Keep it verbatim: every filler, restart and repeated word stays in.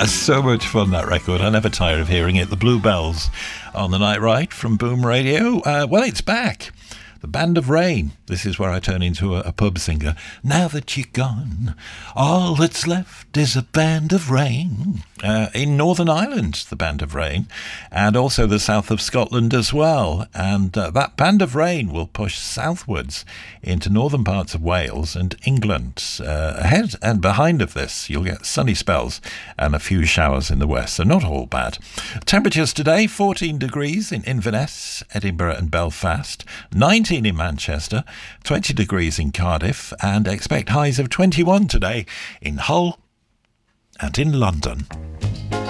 So much fun, that record. I never tire of hearing it. The Bluebells on the Night Ride from Boom Radio. Uh, well, it's back. The Band of Rain. This is where I turn into a, a pub singer. Now that you're gone, all that's left is a band of rain. Uh, in Northern Ireland, the Band of Rain, and also the south of Scotland as well. And uh, that Band of Rain will push southwards into northern parts of Wales and England. Uh, ahead and behind of this, you'll get sunny spells and a few showers in the west, so not all bad. Temperatures today, fourteen degrees in Inverness, Edinburgh and Belfast, nineteen in Manchester, twenty degrees in Cardiff, and expect highs of twenty-one today in Hull and in London.